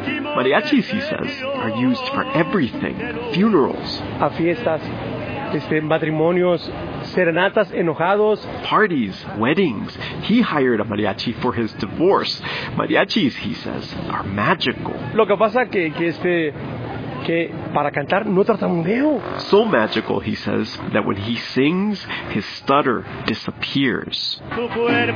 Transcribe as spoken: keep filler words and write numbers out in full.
Mariachis, he says, are used for everything. Funerals, a fiestas, este, matrimonios, serenatas, enojados. parties, weddings. He hired a mariachi for his divorce. Mariachis, he says, are magical. Lo que pasa que, que este que para cantar no tartamudeo. So magical, he says, that when he sings, his stutter disappears.